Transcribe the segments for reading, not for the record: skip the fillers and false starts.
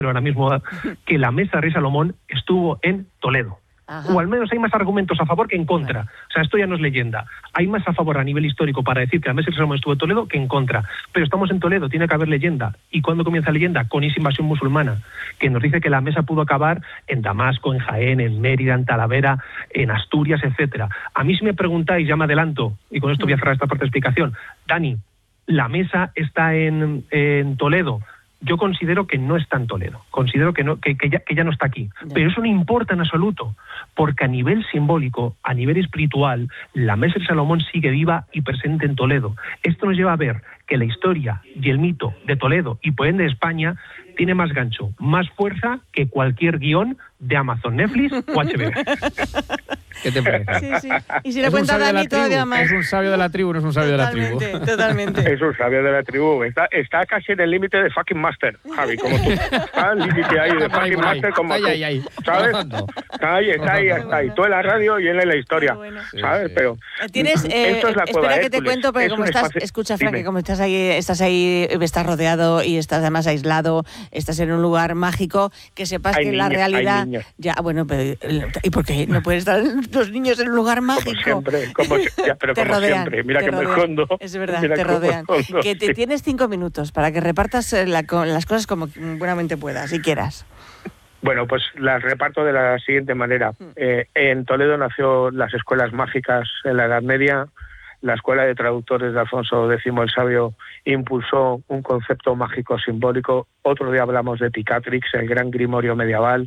ahora mismo que la Mesa Rey Salomón estuvo en Toledo. Ajá. O al menos hay más argumentos a favor que en contra. O sea, esto ya no es leyenda. Hay más a favor a nivel histórico para decir que la Mesa Rey Salomón estuvo en Toledo que en contra. Pero estamos en Toledo, tiene que haber leyenda. ¿Y cuándo comienza leyenda? Con esa invasión musulmana, que nos dice que la mesa pudo acabar en Damasco, en Jaén, en Mérida, en Talavera, en Asturias, etcétera. A mí si me preguntáis, ya me adelanto, y con esto voy a cerrar esta parte de explicación. Dani, ¿la mesa está en Toledo? Yo considero que no está en Toledo, considero que ya no está aquí, pero eso no importa en absoluto, porque a nivel simbólico, a nivel espiritual, la Mesa de Salomón sigue viva y presente en Toledo. Esto nos lleva a ver que la historia y el mito de Toledo y por ende de España tiene más gancho, más fuerza que cualquier guión de Amazon, Netflix o HBO. ¿Qué te parece? Sí, sí. Y si le cuenta a Dani todavía más. Es un sabio de la tribu, no es un sabio de la tribu. Totalmente. Es un sabio de la tribu. Está casi en el límite de fucking master, Javi, como tú. Está al límite ahí de fucking master como tú. ¿Sabes? Está ahí. Tú en la radio y él en la historia. Bueno. ¿Sabes? Sí. Pero tienes, esto es la espera cueva que te cuento, porque como estás, escucha, Fran, que como estás ahí, estás rodeado y estás además aislado, estás en un lugar mágico, que sepas que la realidad... Ya, bueno, pero ¿y por qué no pueden estar los niños en un lugar mágico? Como siempre, mira que me escondo. Es verdad, te rodean. Que tienes 5 minutos para que repartas las cosas como buenamente puedas, si quieras. Bueno, pues las reparto de la siguiente manera. En Toledo nació las escuelas mágicas en la Edad Media. La Escuela de Traductores de Alfonso X el Sabio impulsó un concepto mágico simbólico. Otro día hablamos de Picatrix, el gran grimorio medieval.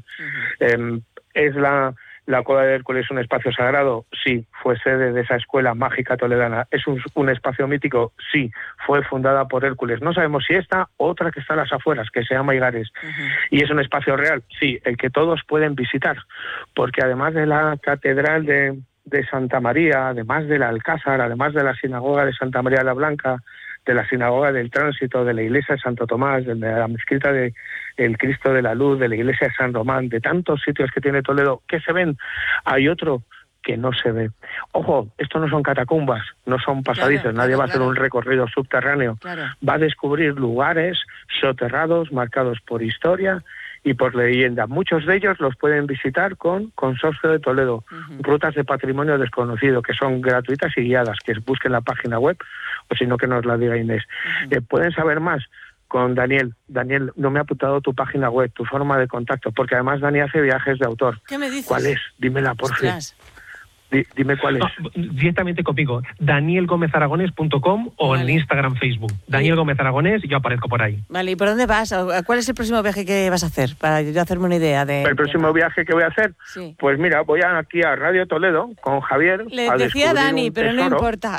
¿Es la Cueva de Hércules un espacio sagrado? Sí, fue sede de esa escuela mágica toledana. ¿Es un espacio mítico? Sí, fue fundada por Hércules. No sabemos si esta o otra que está a las afueras, que se llama Igares. ¿Y es un espacio real? Sí, el que todos pueden visitar, porque además de la catedral de Santa María, además del Alcázar, además de la sinagoga de Santa María la Blanca, de la sinagoga del Tránsito, de la iglesia de Santo Tomás, de la mezquita de el Cristo de la Luz, de la iglesia de San Román, de tantos sitios que tiene Toledo que se ven, hay otro que no se ve. Ojo, esto no son catacumbas, no son pasadizos, nadie va a hacer un recorrido subterráneo, va a descubrir lugares soterrados, marcados por historia y por leyenda. Muchos de ellos los pueden visitar con Consorcio de Toledo, rutas de patrimonio desconocido, que son gratuitas y guiadas, que busquen la página web, o si no que nos la diga Inés. Pueden saber más con Daniel. Daniel, no me ha apuntado tu página web, tu forma de contacto, porque además Dani hace viajes de autor. ¿Qué me dices? ¿Cuál es? Dímela, por favor. Dime cuál es. Directamente conmigo, danielgomezaragones.com o en Instagram, Facebook. Daniel Gómez Aragonés y yo aparezco por ahí. Vale, ¿y por dónde vas? ¿Cuál es el próximo viaje que vas a hacer? Para yo hacerme una idea de... ¿El próximo viaje que voy a hacer? Sí. Pues mira, voy aquí a Radio Toledo con Javier. Le decía a Dani, pero no importa.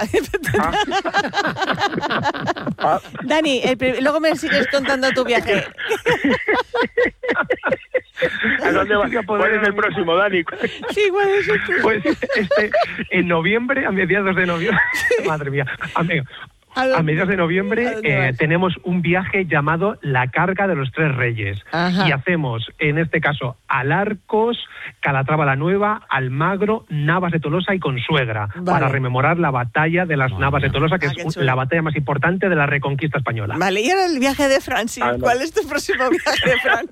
Dani, luego me sigues contando tu viaje. ¿A dónde vas? ¿Cuál es el próximo, Dani? Sí, ¿cuál es el próximo? Pues en noviembre, a mediados de noviembre, madre mía, a mediados de noviembre tenemos un viaje llamado La Carga de los Tres Reyes. Ajá. Y hacemos, en este caso, Alarcos, Calatrava la Nueva, Almagro, Navas de Tolosa y Consuegra, para rememorar la batalla de las Navas de Tolosa, que es la batalla más importante de la Reconquista española. Vale, y ahora el viaje de Fran, sí. ¿Cuál es tu próximo viaje de Fran?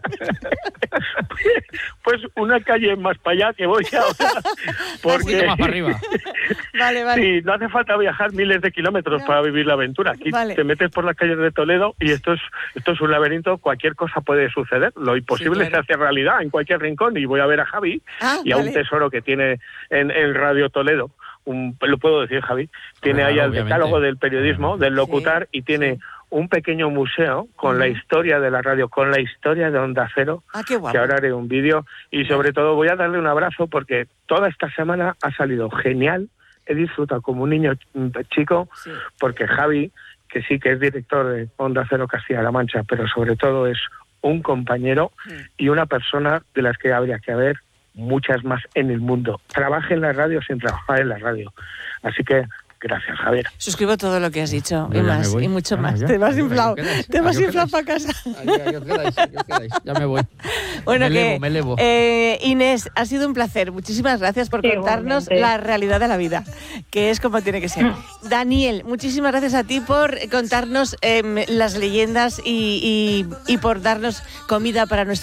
Pues una calle más para allá que voy ahora. Porque más para arriba. Vale. Sí, no hace falta viajar miles de kilómetros para vivir la aventura. Aquí te metes por las calles de Toledo y esto es un laberinto, cualquier cosa puede suceder. Lo imposible se hace realidad en cualquier rincón, y voy a ver a Javi y a un tesoro que tiene en Radio Toledo. Lo puedo decir, Javi, tiene ahí el decálogo del periodismo, del locutar, y tiene un pequeño museo con la historia de la radio, con la historia de Onda Cero, que ahora haré un vídeo, y sobre todo voy a darle un abrazo porque toda esta semana ha salido genial. He disfrutado como un niño chico, porque Javi, que sí que es director de Onda Cero Castilla-La Mancha, pero sobre todo es un compañero y una persona de las que habría que haber muchas más en el mundo. Trabaje en la radio sin trabajar en la radio. Así que Gracias, Javier. Suscribo todo lo que has dicho, y Ya más, me voy. y mucho Vamos más. ya. Te vas Ahí os inflado. quedáis. Te vas Ahí os inflado para quedáis. casa. Ahí os quedáis. Ya me voy. Bueno, me elevo. Inés, ha sido un placer. Muchísimas gracias por contarnos la realidad de la vida, que es como tiene que ser. Daniel, muchísimas gracias a ti por contarnos las leyendas y por darnos comida para nuestra